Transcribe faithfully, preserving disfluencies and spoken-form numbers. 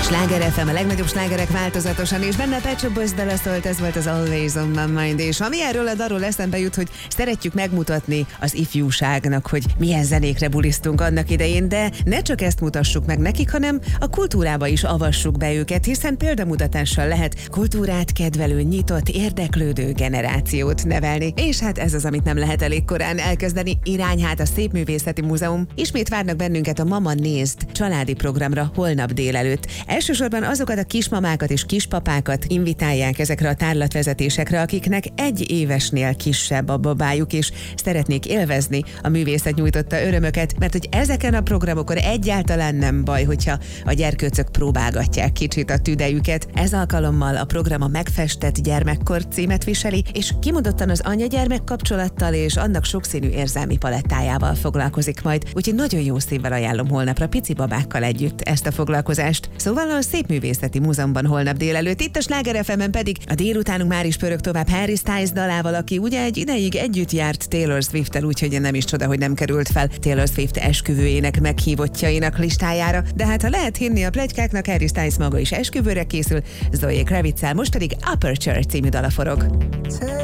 Sláger ef em, a legnagyobb slágerek változatosan, és benne Pet Shop Boys dala szólt, ez volt az Always on My Mind, és ami erről a darról eszembe jut, hogy szeretjük megmutatni az ifjúságnak, hogy milyen zenékre bulisztunk annak idején, de ne csak ezt mutassuk meg nekik, hanem a kultúrába is avassuk be őket, hiszen példamutatással lehet kultúrát kedvelő, nyitott, érdeklődő generációt nevelni. És hát ez az, amit nem lehet elég korán elkezdeni. Irány hát a Szépművészeti Múzeum. Ismét várnak bennünket a Mama Nézd családi programra holnap délelőtt. Elsősorban azokat a kismamákat és kispapákat invitálják ezekre a tárlatvezetésekre, akiknek egy évesnél kisebb a babájuk, és szeretnék élvezni a művészet nyújtotta örömöket, mert hogy ezeken a programokon egyáltalán nem baj, hogyha a gyerkőcök próbálgatják kicsit a tüdejüket. Ez alkalommal a program a Megfestett gyermekkor címet viseli, és kimondottan az anya-gyermek kapcsolattal és annak sokszínű érzelmi palettájával foglalkozik majd, úgyhogy nagyon jó szívvel ajánlom holnapra pici babákkal együtt ezt a foglalkozást. Szóval a Szépművészeti Múzeumban holnap délelőtt, itt a Sláger ef em-en pedig a délutánunk már is pörög tovább Harry Styles dalával, aki ugye egy ideig együtt járt Taylor Swift-tel, úgyhogy nem is csoda, hogy nem került fel Taylor Swift esküvőjének meghívottjainak listájára, de hát ha lehet hinni a pletykáknak, Harry Styles maga is esküvőre készül, Zoe Kravitz-el, most pedig Aperture című dala forog.